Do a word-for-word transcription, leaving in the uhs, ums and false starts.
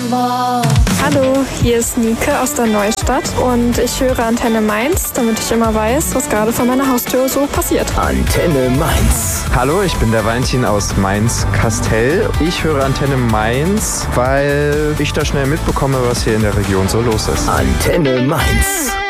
Wort. Hallo, hier ist Nike aus der Neustadt und ich höre Antenne Mainz, damit ich immer weiß, was gerade vor meiner Haustür so passiert. Antenne Mainz. Hallo, ich bin der Valentin aus Mainz-Kastel. Ich höre Antenne Mainz, weil ich da schnell mitbekomme, was hier in der Region so los ist. Antenne Mainz.